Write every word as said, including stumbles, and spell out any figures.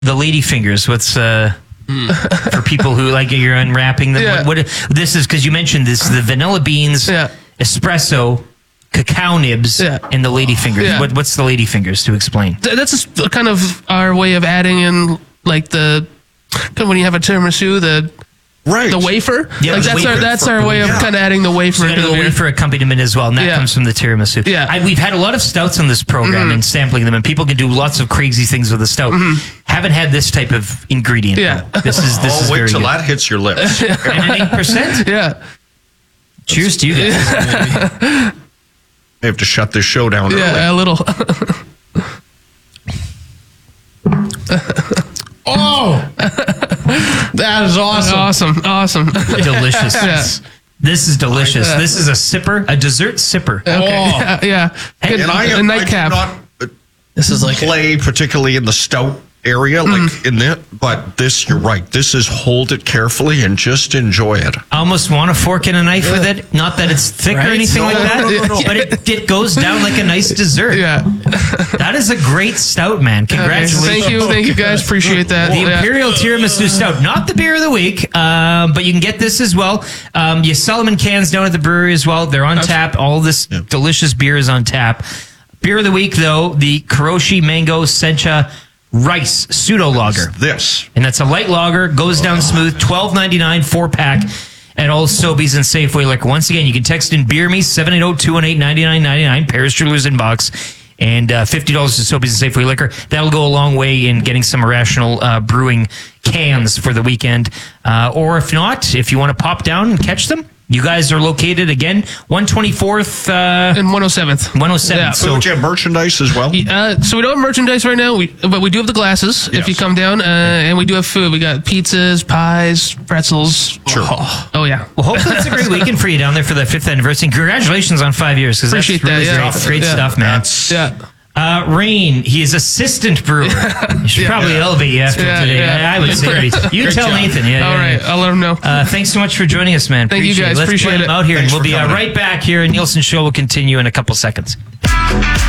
the lady fingers. What's uh, mm. for people who like you're unwrapping them? Yeah. What, what this is because you mentioned this the vanilla beans, yeah. espresso, cacao nibs, yeah. and the lady fingers. Yeah. What, what's the lady fingers to explain? Th- that's just kind of our way of adding in like the kind of when you have a tiramisu the. Right. The wafer? Yeah, like the that's wafer our that's our way of yeah. kind of adding the wafer So you into got the a beer. wafer accompaniment as well, and that Yeah. comes from the tiramisu. Yeah. I, we've had a lot of stouts on this program Mm-hmm. and sampling them, and people can do lots of crazy things with a stout. Mm-hmm. Haven't had this type of ingredient. Yeah. though. This is this Oh, is wait very till good. that hits your lips. And an eight percent. Yeah. Cheers to you guys. I have to shut this show down early. Yeah, a little. Oh, that is awesome. awesome. Awesome. Delicious. Yeah. This is delicious. Yeah. This is a sipper, a dessert sipper. Okay. Oh. Yeah. yeah. Good, And I, a I do nightcap. not uh, This is like play particularly in the stout area, like in it, but this, you're right. This is hold it carefully and just enjoy it. I almost want a fork and a knife with it. Not that it's thick or Right? anything No, like no, that, no, no, no. but it, it goes down like a nice dessert. Yeah. That is a great stout, man. Okay. Congratulations. Thank you. Thank you guys. Appreciate that. The Yeah. Imperial Tiramisu Stout, not the beer of the week, um, but you can get this as well. Um, you sell them in cans down at the brewery as well. They're on tap. All this Yeah. delicious beer is on tap. Beer of the week, though, the Kuroshi Mango Sencha Rice Pseudo Lager. This. And that's a light lager, goes down smooth, twelve ninety-nine, four pack at all Sobeys and Safeway Liquor. Once again, you can text in Beer Me, seven eight zero, two one eight, nine nine nine nine, Paris Jewelers inbox, and uh, fifty dollars to Sobeys and Safeway Liquor. That'll go a long way in getting some Irrational uh, Brewing cans for the weekend. Uh, or if not, if you want to pop down and catch them, you guys are located, again, one twenty-fourth, uh, And one oh seventh. one oh seven. Yeah. So, So would you have merchandise as well? Uh, so we don't have merchandise right now, we, but we do have the glasses if Yes. you come down, uh, and we do have food. We got pizzas, pies, pretzels. Sure. Oh, oh, yeah. Well, hopefully it's a great weekend for you down there for the fifth anniversary. Congratulations on five years. 'Cause Appreciate that's really that, yeah. Great, great Yeah. stuff, man. That's- Yeah. Uh, Rain, he is assistant brewer. You should probably elevate you after Yeah, today. yeah. I would say. You Great tell job. Nathan. Yeah, All yeah, right. yeah. I'll let them know. Uh, thanks so much for joining us, man. Thank you, Appreciate guys. Let's Appreciate play it. him out here, Thanks and we'll for be uh, coming. right back here in Nielsen Show. Will continue in a couple seconds.